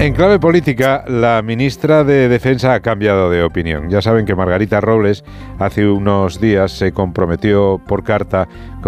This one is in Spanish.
En clave política, la ministra de Defensa ha cambiado de opinión. Ya saben que Margarita Robles hace unos días se comprometió por carta